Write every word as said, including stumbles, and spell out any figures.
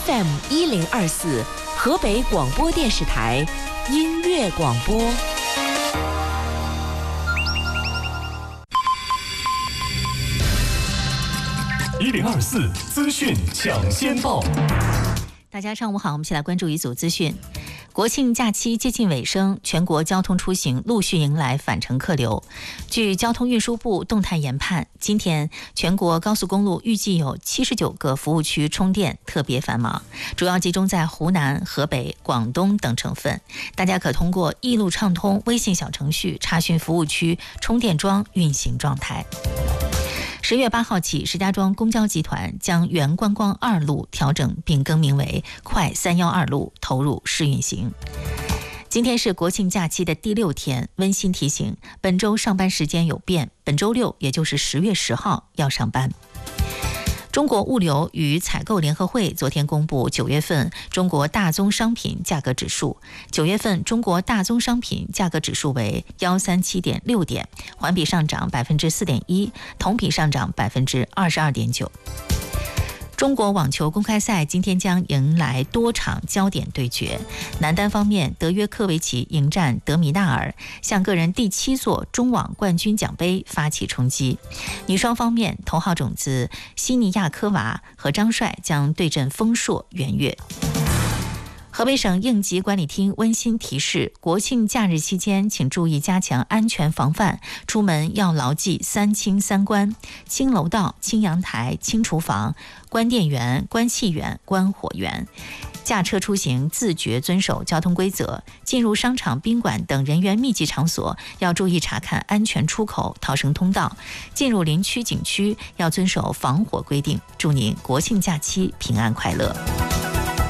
F M 一零二四河北广播电视台音乐广播。 一零二四资讯抢先报。 大家上午好，我们一起来关注一组资讯。国庆假期接近尾声，全国交通出行陆续迎来返程客流。据交通运输部动态研判，今天全国高速公路预计有七十九个服务区充电特别繁忙，主要集中在湖南、河北、广东等省份。大家可通过易路畅通微信小程序查询服务区充电桩运行状态。十月八号起，石家庄公交集团将原观光二路调整并更名为快三幺二路，投入试运行。今天是国庆假期的第六天，温馨提醒，本周上班时间有变，本周六也就是十月十号要上班。中国物流与采购联合会昨天公布九月份中国大宗商品价格指数，九月份中国大宗商品价格指数为一三七点六点，环比上涨百分之四点一，同比上涨百分之二十二点九。中国网球公开赛今天将迎来多场焦点对决。男单方面，德约科维奇迎战德米纳尔，向个人第七座中网冠军奖杯发起冲击。女双方面，头号种子西尼亚科娃和张帅将对阵丰硕、袁岳。河北省应急管理厅温馨提示：国庆假日期间，请注意加强安全防范，出门要牢记三清三关：清楼道、清阳台、清厨房，关电源、关气源、关火源。驾车出行自觉遵守交通规则，进入商场、宾馆等人员密集场所要注意查看安全出口、逃生通道。进入林区、景区要遵守防火规定。祝您国庆假期平安快乐。